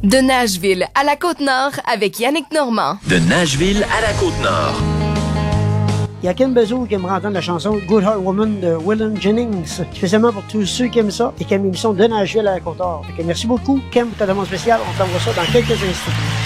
De Nashville à la Côte-Nord avec Yannick Normand. De Nashville à la Côte-Nord. Il y a Kim Bezos qui aimerait entendre la chanson Good Heart Woman de Waylon Jennings, spécialement pour tous ceux qui aiment ça et qui aiment l'émission de Nashville à la Côte-Nord. Merci beaucoup, Kim, pour ta demande spéciale. On t'envoie ça dans quelques instants.